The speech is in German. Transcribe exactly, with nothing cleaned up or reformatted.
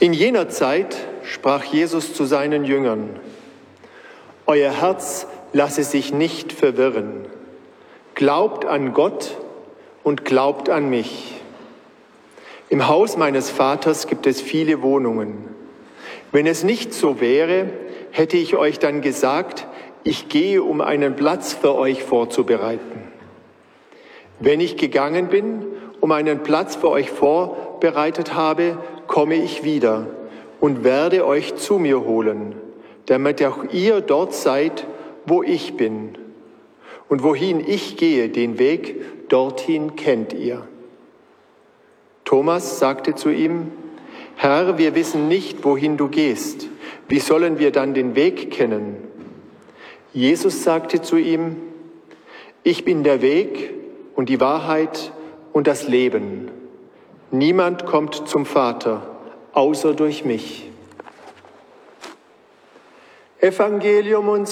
In jener Zeit sprach Jesus zu seinen Jüngern: Euer Herz lasse sich nicht verwirren. Glaubt an Gott und glaubt an mich. Im Haus meines Vaters gibt es viele Wohnungen. Wenn es nicht so wäre, hätte ich euch dann gesagt, ich gehe, um einen Platz für euch vorzubereiten. Wenn ich gegangen bin, um einen Platz für euch vorbereitet habe, komme ich wieder und werde euch zu mir holen, damit auch ihr dort seid, wo ich bin. Und wohin ich gehe, den Weg dorthin kennt ihr. Thomas sagte zu ihm: Herr, wir wissen nicht, wohin du gehst. Wie sollen wir dann den Weg kennen? Jesus sagte zu ihm: Ich bin der Weg und die Wahrheit und das Leben. Niemand kommt zum Vater, außer durch mich. Evangelium und